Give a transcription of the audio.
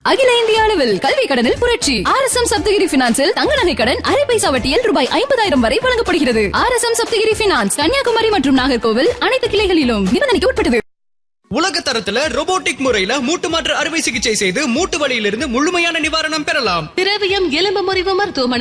அகில இந்திய அளவில் கல்வி கடனில் புரட்சி. RSM சப்தகிரி பினான்சில் தங்க நகை கடன் அரை பைசா வட்டியில் ரூபாய் 50,000 வரை வழங்கப்படுகிறது. RSM சப்தகிரி பினான்ஸ் கன்னியாகுமரி மற்றும் நாகர்கோவில் அனைத்து கிளைகளிலும் நிபந்தனைக்கு உட்பட்டது. உலக தரத்துல ரோபோட்டிக் முறையில மூட்டு மாற்று அறுவை சிகிச்சை செய்து மூட்டு வலியிலிருந்து முழுமையான நிவாரணம் பெறலாம். திரவியம் எலும்பு முறிவு மருத்துவமனை